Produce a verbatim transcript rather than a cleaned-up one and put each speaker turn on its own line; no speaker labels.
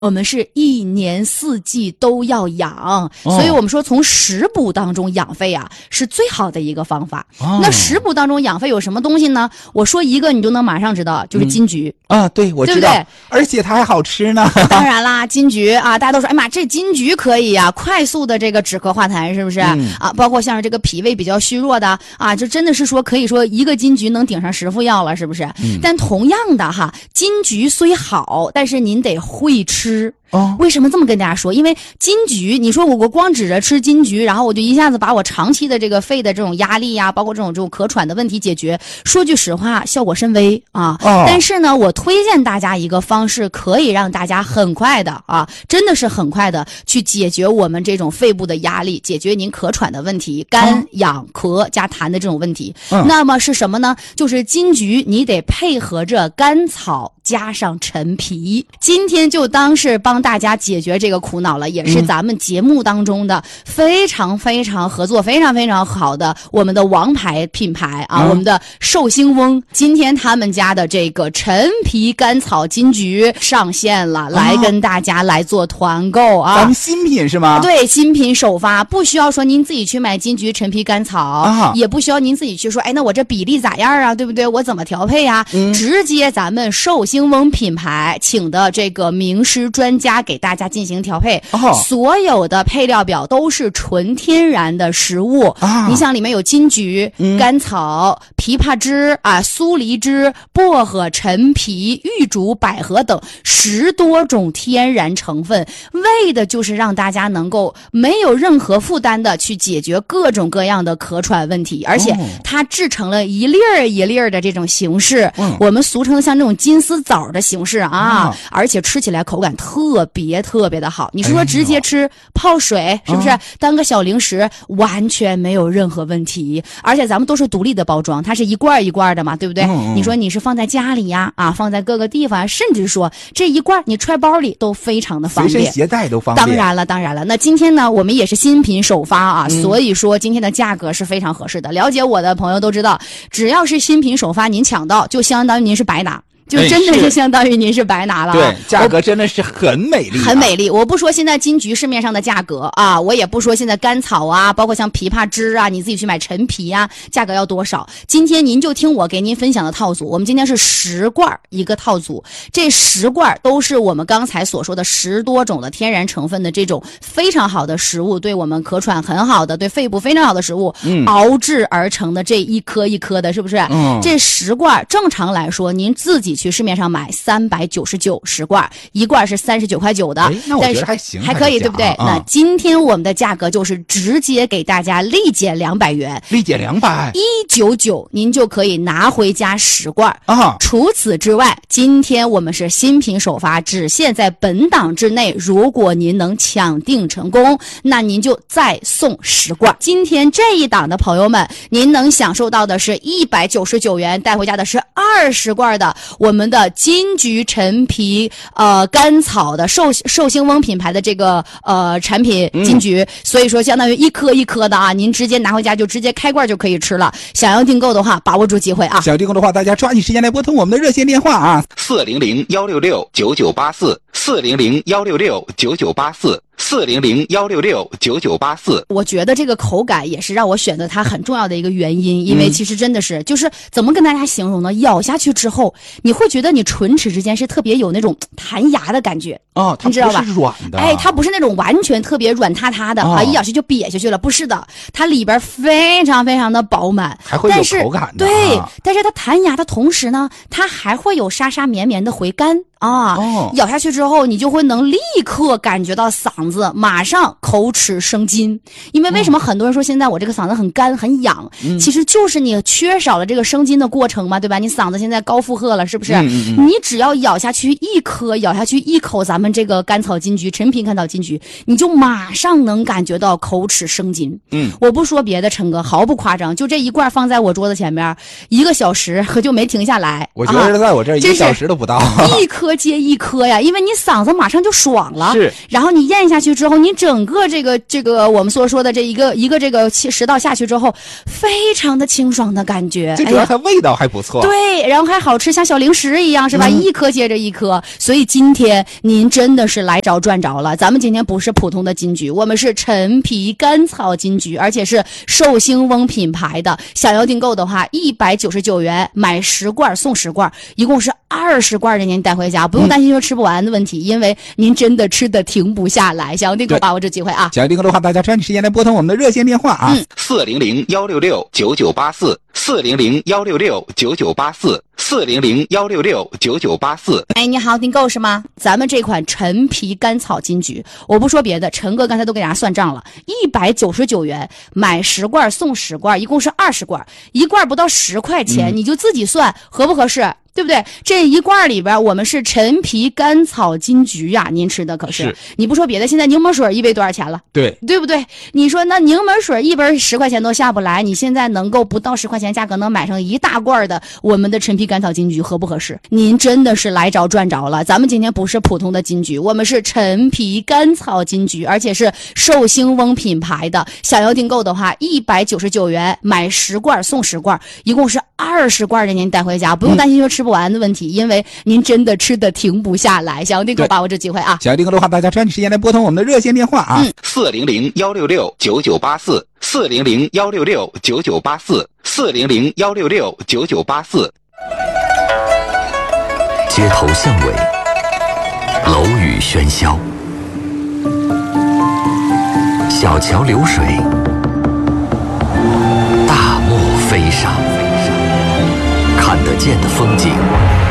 我们是一年四季都要养，哦、所以我们说从食补当中养肺啊是最好的一个方法。哦、那食补当中养肺有什么东西呢？我说一个你就能马上知道，就是金桔、
嗯、啊，对，我知道，
对不对？
而且它还好吃呢。
当然啦，金桔啊，大家都说，哎妈，这金桔可以啊，快速的这个止咳化痰，是不是？嗯、啊，包括像是这个脾胃比较虚弱的啊，就真的是说可以说一个金桔能顶上十副药了，是不是？嗯、但同样的哈，金桔虽好，但是您得会吃。哦，为什么这么跟大家说？因为金桔，你说我我光指着吃金桔，然后我就一下子把我长期的这个肺的这种压力呀，包括这种这种咳喘的问题解决。说句实话，效果甚微啊。哦、但是呢，我推荐大家一个方式，可以让大家很快的啊，真的是很快的去解决我们这种肺部的压力，解决您咳喘的问题，干痒咳加痰的这种问题。嗯、那么是什么呢？就是金桔，你得配合着甘草加上陈皮。今天就当是帮大家解决这个苦恼了，也是咱们节目当中的非常非常合作非常非常好的我们的王牌品牌啊，嗯、我们的寿星翁，今天他们家的这个陈皮甘草金桔上线了，来跟大家来做团购啊。
咱们新品是吗？
对，新品首发，不需要说您自己去买金桔陈皮甘草，啊、也不需要您自己去说，哎，那我这比例咋样啊？对不对？我怎么调配啊？嗯、直接咱们寿星翁品牌请的这个名师专家给大家进行调配，哦、所有的配料表都是纯天然的食物。啊、你想里面有金桔、嗯、甘草、枇杷枝啊、苏梨枝、薄荷、陈皮、玉竹、百合等十多种天然成分，为的就是让大家能够没有任何负担的去解决各种各样的咳喘问题，而且它制成了一粒儿一粒儿的这种形式，嗯、我们俗称的像这种金丝枣的形式啊，嗯、而且吃起来口感特别特别的好。你说说直接吃、哎、泡水是不是、嗯、当个小零食完全没有任何问题，而且咱们都是独立的包装，它是一罐一罐的嘛，对不对？嗯、你说你是放在家里呀，啊，放在各个地方，甚至说这一罐你揣包里都非常的方便，
随身携带都方便。
当然了当然了，那今天呢我们也是新品首发啊、嗯、所以说今天的价格是非常合适的。了解我的朋友都知道，只要是新品首发您抢到，就相当于您是白拿，就真的是相当于您是白拿了、啊。
对，价格真的是很美丽、啊，
很美丽。我不说现在金桔市面上的价格啊，我也不说现在甘草啊，包括像枇杷枝啊，你自己去买陈皮啊，价格要多少？今天您就听我给您分享的套组，我们今天是十罐一个套组，这十罐都是我们刚才所说的十多种的天然成分的这种非常好的食物，对我们咳喘很好的，对肺部非常好的食物，嗯、熬制而成的这一颗一颗的，是不是？嗯、这十罐正常来说，您自己去市面上买三百九十九十罐，一罐是三十九块九的，
那我觉得还行，
还可以，对不对？啊、那今天我们的价格就是直接给大家立减两百元，
立减两百，
一九九，您就可以拿回家十罐啊。除此之外，今天我们是新品首发，只限在本档之内。如果您能抢订成功，那您就再送十罐。今天这一档的朋友们，您能享受到的是一百九十九元，带回家的是二十罐的我们的金桔陈皮呃甘草的寿寿星翁品牌的这个呃产品金桔、嗯、所以说相当于一颗一颗的啊，您直接拿回家就直接开罐就可以吃了。想要订购的话，把握住机会啊！
想订购的话，大家抓紧时间来拨通我们的热线电话啊，四零零幺六六九九八四，四零零幺六六九九八四。四零零幺六六九九八四，
我觉得这个口感也是让我选择它很重要的一个原因，因为其实真的是、嗯、就是怎么跟大家形容呢？咬下去之后，你会觉得你唇齿之间是特别有那种弹牙的感觉
哦，它
你知道吧？
不是软的，
哎，它不是那种完全特别软塌塌的、哦、啊，一咬下去就瘪下去了，不是的，它里边非常非常的饱满，
还会有口感的、啊。
对，但是它弹牙的同时呢，它还会有沙沙绵绵的回甘。啊、哦，咬下去之后，你就会能立刻感觉到嗓子马上口齿生津。因为为什么很多人说现在我这个嗓子很干很痒、嗯、其实就是你缺少了这个生津的过程嘛，对吧？你嗓子现在高负荷了，是不是？嗯嗯嗯，你只要咬下去一颗，咬下去一口咱们这个甘草金桔陈皮甘草金桔，你就马上能感觉到口齿生津。嗯，我不说别的，陈哥毫不夸张，就这一罐放在我桌子前面一个小时可就没停下来。
我觉得在我这儿、啊、一个小时都不到，
一颗颗接一颗呀，因为你嗓子马上就爽了。
是。
然后你咽下去之后，你整个这个这个我们所说的这一个一个这个食道下去之后，非常的清爽的感觉。
最主要它味道还不错。
哎、对，然后还好吃，像小零食一样，是吧？嗯、一颗接着一颗。所以今天您真的是来着赚着了。咱们今天不是普通的金桔，我们是陈皮甘草金桔，而且是寿星翁品牌的。想要订购的话，一百九十九元买十罐送十罐，一共是二十罐的，您带回家不用担心说吃不完的问题，嗯、因为您真的吃的停不下来。想要订购把握这机会啊！
想要订购的话，大家抓紧时间来拨通我们的热线电话啊，
四零零幺六六九九八四，四零零幺六六九九八四，四零零幺六六九九八四。
哎，你好，订购是吗？咱们这款陈皮甘草金桔，我不说别的，陈哥刚才都给大家算账了，一百九十九元买十罐送十罐，一共是二十罐，一罐不到十块钱，嗯、你就自己算合不合适？对不对？这一罐里边我们是陈皮甘草金桔呀、啊，您吃的可是，是你不说别的，现在柠檬水一杯多少钱了？
对，
对不对？你说那柠檬水一杯十块钱都下不来，你现在能够不到十块钱价格能买上一大罐的我们的陈皮甘草金桔，合不合适？您真的是来着赚着了。咱们今天不是普通的金桔，我们是陈皮甘草金桔，而且是寿星翁品牌的。想要订购的话，一百九十九元买十罐送十罐，一共是二十罐的，您带回家不用担心说吃不完的问题，因为您真的吃的停不下来。想要订购把握这机会啊！
想要订购的话，大家抓紧时间来拨通我们的热线电话啊，
四零零幺六六九九八四，四零零幺六六九九八四，四零零幺六六九九八四。
街头巷尾，楼宇喧嚣，小桥流水，大漠飞沙，看得见的风景